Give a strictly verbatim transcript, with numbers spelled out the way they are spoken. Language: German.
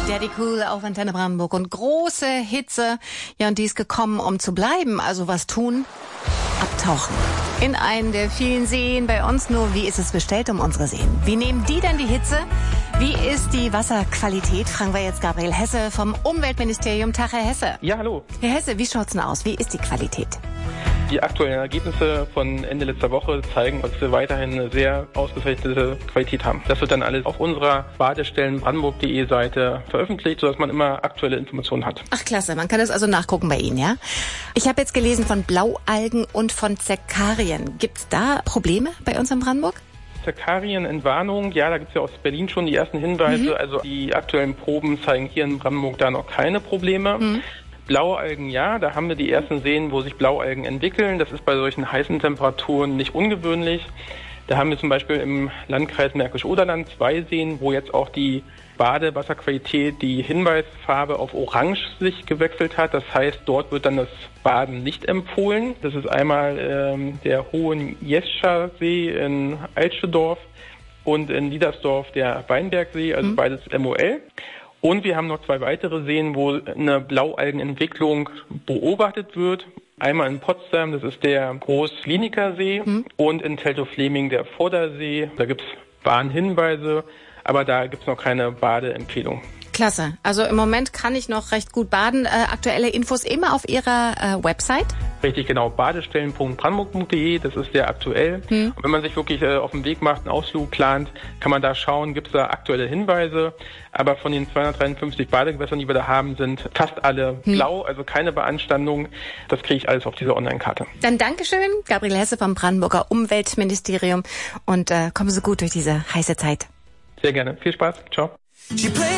Daddy Cool auf Antenne Brandenburg und große Hitze. Ja, und die ist gekommen, um zu bleiben. Also was tun? Abtauchen. In einen der vielen Seen bei uns. Nur wie ist es bestellt um unsere Seen? Wie nehmen die denn die Hitze? Wie ist die Wasserqualität? Fragen wir jetzt Gabriel Hesse vom Umweltministerium. Tag, Herr Hesse. Ja, hallo. Herr Hesse, wie schaut's denn aus? Wie ist die Qualität? Die aktuellen Ergebnisse von Ende letzter Woche zeigen, dass wir weiterhin eine sehr ausgezeichnete Qualität haben. Das wird dann alles auf unserer Badestellen brandenburg punkt de Seite veröffentlicht, sodass man immer aktuelle Informationen hat. Ach klasse, man kann das also nachgucken bei Ihnen, ja? Ich habe jetzt gelesen von Blaualgen und von Zerkarien. Gibt's da Probleme bei uns in Brandenburg? Zerkarienentwarnung, ja, da gibt es ja aus Berlin schon die ersten Hinweise. Mhm. Also die aktuellen Proben zeigen hier in Brandenburg da noch keine Probleme. Mhm. Blaualgen, ja, da haben wir die ersten Seen, wo sich Blaualgen entwickeln. Das ist bei solchen heißen Temperaturen nicht ungewöhnlich. Da haben wir zum Beispiel im Landkreis Märkisch-Oderland zwei Seen, wo jetzt auch die Badewasserqualität, die Hinweisfarbe auf Orange sich gewechselt hat. Das heißt, dort wird dann das Baden nicht empfohlen. Das ist einmal ähm, der Hohenjescher See in Altschedorf und in Niedersdorf der Weinbergsee, also mhm. beides M O L. Und wir haben noch zwei weitere Seen, wo eine Blaualgenentwicklung beobachtet wird. Einmal in Potsdam, das ist der Groß-Kliniker See, mhm. und in Teltow-Fleming der Vordersee. Da gibt es Warnhinweise, aber da gibt es noch keine Badeempfehlung. Klasse. Also im Moment kann ich noch recht gut baden. Äh, aktuelle Infos immer auf Ihrer äh, Website? Richtig, genau. badestellen punkt brandenburg punkt de, das ist sehr aktuell. Hm. Und wenn man sich wirklich äh, auf den Weg macht, einen Ausflug plant, kann man da schauen, gibt es da aktuelle Hinweise. Aber von den zweihundertdreiundfünfzig Badegewässern, die wir da haben, sind fast alle hm. blau, also keine Beanstandung. Das kriege ich alles auf dieser Online-Karte. Dann Dankeschön, Gabriel Hesse vom Brandenburger Umweltministerium. Und äh, kommen Sie gut durch diese heiße Zeit. Sehr gerne. Viel Spaß. Ciao.